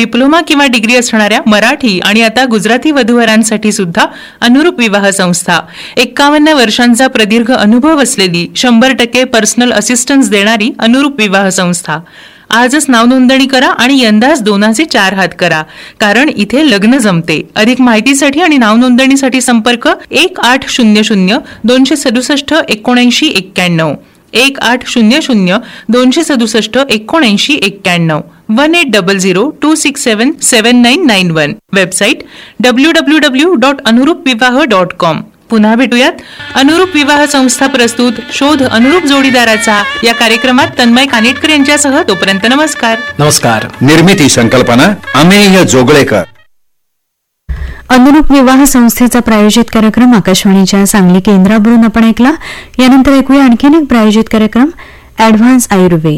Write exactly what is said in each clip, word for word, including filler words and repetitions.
Diploma किंवा degree असणाऱ्या मराठी आणि आता गुजराती वधूवरांसाठी सुद्धा अनुरूप विवाह संस्था. एक्कावन्न वर्षांचा प्रदीर्घ अनुभव असलेली, शंभर टक्के पर्सनल असिस्टन्स देणारी अनुरूप विवाह संस्था. आजच नाव नोंदणी करा आणि यंदाच दोनाचे चार हात करा, कारण इथे लग्न जमते. अधिक माहितीसाठी आणि नाव नोंदणीसाठी संपर्क एक आठ शून्य शून्य दोनशे सदुसष्ट एकोणऐंशी एक्क्याण्णव एक आठ शून्य शून्य दोनशे सदुसष्ट एकोणऐंशी एक्क्याण्णव one eight double zero to six seven seven nine nine one. Website W W W dot अनुरूप विवाह डॉट कॉम. पुन्हा भेटूयात. अनुरूप विवाह संस्था प्रस्तुत शोध अनुरूप जोडीदाराचा या कार्यक्रमात तन्मय कानेटकर यांच्यासह. तोपर्यंत नमस्कार. नमस्कार. निर्मिती संकल्पना अमेय जोगळेकर. अनुरूप विवाह संस्थेचा प्रायोजित कार्यक्रम आकाशवाणीच्या सांगली केंद्रावरून आपण ऐकला. यानंतर ऐकूया आणखीन एक प्रायोजित कार्यक्रम, ऍडव्हान्स आयुर्वेद.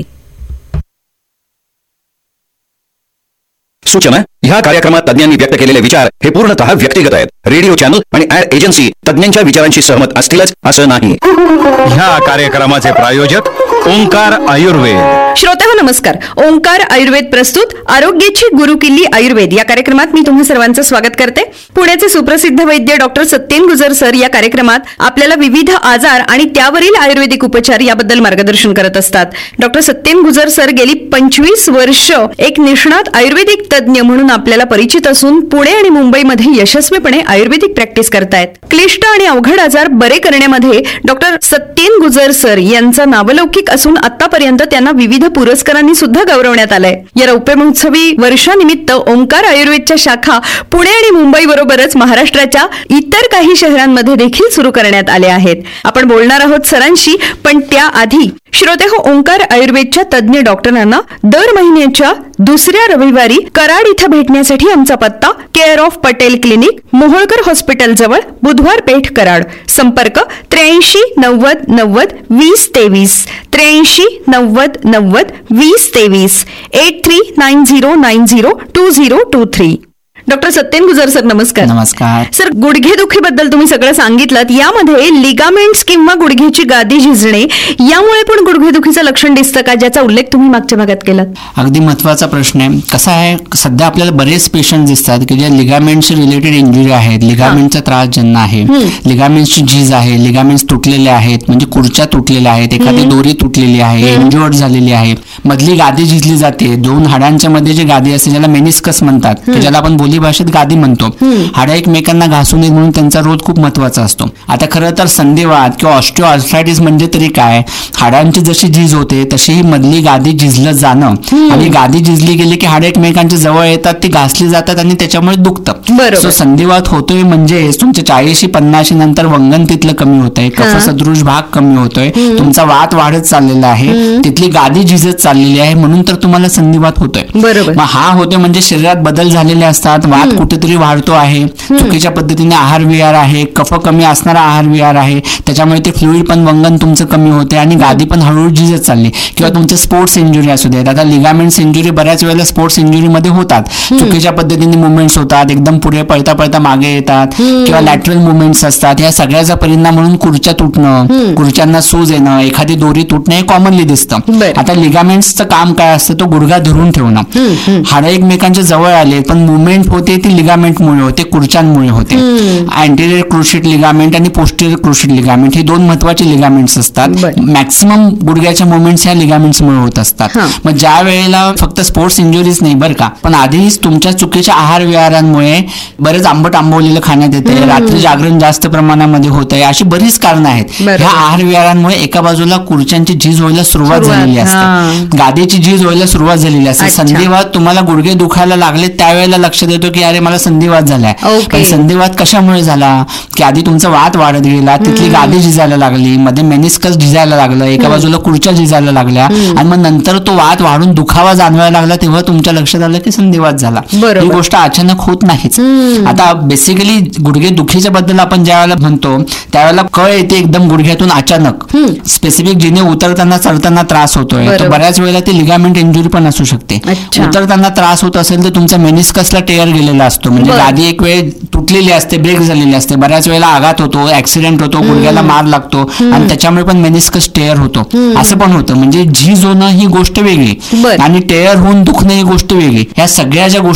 सूचना: ह्या कार्यक्रमात तज्ञांनी व्यक्त केलेले विचार हे पूर्णतः व्यक्तिगत आहेत. रेडिओ चॅनल आणि ऍड एजन्सी तज्ञांच्या विचारांशी सहमत असतीलच असं नाही. ह्या कार्यक्रमाचे प्रायोजक ओंकार आयुर्वेद. श्रोतेहो नमस्कार. ओंकार आयुर्वेद प्रस्तुत आरोग्याची गुरुकिल्ली आयुर्वेद या कार्यक्रमात मी तुम्हा सर्वांचं स्वागत करते. पुण्याचे सुप्रसिद्ध वैद्य डॉक्टर सत्येन गुजर सर या कार्यक्रमात आपल्याला विविध आजार आणि त्यावरील आयुर्वेदिक उपचार याबद्दल मार्गदर्शन करत असतात. डॉक्टर सत्येन गुजर सर गेली पंचवीस वर्ष एक निष्णात आयुर्वेदिक तज्ञ म्हणून आपल्याला परिचित असून पुणे आणि मुंबईमध्ये यशस्वीपणे आयुर्वेदिक प्रॅक्टिस करतायत. क्लिष्ट आणि अवघड आजार बरे करण्यामध्ये डॉक्टर सत्येन गुजर सर यांचा नावलौकिक असून आतापर्यंत त्यांना विविध पुरस्कारांनी सुद्धा गौरवण्यात आलंय. या रौप्य महोत्सवी वर्षानिमित्त ओंकार आयुर्वेदच्या शाखा पुणे आणि मुंबई बरोबरच महाराष्ट्राच्या इतर काही शहरांमध्ये देखील सुरू करण्यात आले आहेत. आपण बोलणार आहोत सरांशी, पण त्याआधी श्रोतेहो, ओंकार आयुर्वेदच्या तज्ञ डॉक्टरांना दर महिन्याच्या दुसऱ्या रविवारी कराड इथं भेटण्यासाठी आमचा पत्ता care of Patel clinic, Moholkar hospital जवळ, बुधवार पेठ, कराड. संपर्क त्र्याऐंशी नव्वद नव्वद वीस तेवीस त्र्याऐंशी नव्वद नव्वद वीस तेवीस eight three nine zero nine zero to zero to three. Doctor Satyen Gujar sir नमस्कार. नमस्कार सर. गुडघेदुखीबद्दल तुम्ही सगळं सांगितलं. यामध्ये लिगामेंट्स किंवा गुडघ्याची गादी झिजणे यामुळे पण गुडघेदुखीचं लक्षण दिसतं का, ज्याचा उल्लेख तुम्ही मागच्या भागात केलात? अगदी महत्वाचा प्रश्न आहे. कसा आहे, सध्या आपल्याला बरेच पेशंट दिसतात की जे लिगामेंट्स रिलेटेड इंजुरी आहेत, लिगामेंटचा त्रास ज्यांना आहे, लिगामेंट्सची झीज आहे, लिगामेंट्स तुटलेले आहेत, म्हणजे कुर्च्या तुटलेल्या आहेत, एखादी दोरी तुटलेली आहे, इंज्युअर्ड झालेली आहे, मधली गादी झिजली जाते, दोन हाडांच्या मध्ये जी गादी असते ज्याला मेनिस्कस म्हणतात, ज्याला आपण बोली भाषेत गादी म्हणतो. हाडं एकमेकांना घासू नये म्हणून त्यांचा रोध खूप महत्वाचा असतो. आता खरं तर संधिवात किंवा ऑस्टिओआर्थरायटिस म्हणजे तरी काय, हाडांची जशी झीज होते तशी ही मधली गादी झिजलं जाणं, आणि गादी झिजली गेली की हाडं एकमेकांच्या जवळ येतात, ती घासली जातात आणि त्याच्यामुळे दुखतं. सो संधिवात होतोय म्हणजे तुमच्या चाळीशी पन्नाशी नंतर वंगण तिथलं कमी होतंय, कफसदृश भाग कमी होतोय, तुमचा वात वाढत चाललेला आहे, तिथली गादी झिजत चाललेली आहे, म्हणून तर तुम्हाला संधिवात होतोय. मग हा होतोय म्हणजे शरीरात बदल झालेले असतात, वात कुठेतरी वाढतो आहे, चुकीच्या पद्धतीने आहार विहार आहे, कफ कमी असणारा आहार विहार आहे, त्याच्यामुळे ते फ्लुइड पण वंगण तुमचं कमी होते आणि गादी पण हळूहळू झिजत चालली. किंवा तुमचं स्पोर्ट्स इंजुरी असू देत. आता लिगामेंट्स इंजुरी बऱ्याच वेळेला स्पोर्ट्स इंजुरी मध्ये होतात, चुकीच्या पद्धतीने मुवमेंट्स होतात, एकदम पुढे पळता पळता मागे येतात, किंवा लॅटरल मुवमेंट्स असतात. या सगळ्याचा परिणाम म्हणून खुर्च्या तुटणं, खुर्च्यांना सूज येणं, एखादी दोरी तुटणं हे कॉमनली दिसतं. आता लिगामेंट्सचं काम काय असतं, तो गुडघा धरून ठेवणं. हाडं एकमेकांच्या जवळ आले पण मुवमेंट होते ती लिगामेंटमुळे होते, खुर्च्यांमुळे होते. अँटेरियर क्रुशिएट लिगामेंट आणि पोस्टेरियर क्रुशिएट लिगामेंट हे दोन महत्वाचे लिगामेंट्स असतात. मॅक्सिमम गुडघ्याच्या मुवमेंट्स ह्या लिगामेंट्समुळे होत असतात. मग ज्या वेळेला फक्त स्पोर्ट्स इंजुरीज नाही बरं का, पण आधीच तुमच्या चुकीच्या आहार विहारांमुळे बरेच आंबट आंबवलेलं खाण्यात येते, रात्री जागरण जास्त प्रमाणामध्ये होत आहे, अशी बरीच कारणं आहेत. ह्या आहार विहारांमुळे एका बाजूला खुर्च्यांची झीज व्हायला सुरुवात झालेली असते, गादीची झीज व्हायला सुरुवात झालेली असते. संधिवात तुम्हाला गुडघे दुखायला लागले त्यावेळेला लक्षात येतो की अरे मला संधिवात झालाय. पण संधिवात कशामुळे झाला की आधी तुमचा वात वाढत गेला, तिथली गादी झिजायला लागली, मध्ये मेनिस्कस झिजायला लागलं, एका बाजूला खुर्च्या झिजायला लागल्या, आणि मग नंतर तो वात वाढून दुखावा जाणवायला लागला, तेव्हा तुमच्या लक्षात आलं की संधिवात झाला. ही गोष्ट अचानक होत नाहीच. आता बेसिकली गुडघे दुखीच्या बद्दल आपण ज्या वेळेला म्हणतो त्यावेळेला कळ येते एकदम गुडघ्यातून अचानक, स्पेसिफिक जिने उतरताना चढताना त्रास होतोय, तर बऱ्याच वेळेला ती लिगामेंट इंजुरी पण असू शकते. उतरताना त्रास होत असेल तर तुमचा मेनिस्कसला टेअर गेलेला असतो, म्हणजे गादी एक वेळ तुटलेली असते, ब्रेक झालेली असते, बऱ्याच वेळेला आघात होतो, ऍक्सिडेंट होतो, गुडघ्याला मार लागतो आणि त्याच्यामुळे पण मेनिस्कस टेअर होतो. असं पण होतं. म्हणजे झीज होणं ही गोष्ट वेगळी आणि टेअर होऊन दुखणं ही गोष्ट वेगळी. या सगळ्या ज्या गोष्टी